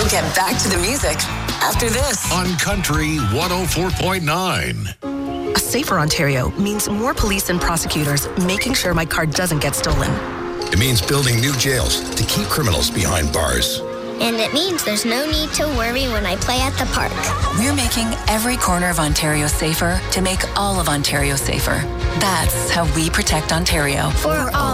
We'll get back to the music after this. On Country 104.9. A safer Ontario means more police and prosecutors making sure my car doesn't get stolen. It means building new jails to keep criminals behind bars. And it means there's no need to worry when I play at the park. We're making every corner of Ontario safer to make all of Ontario safer. That's how we protect Ontario. For all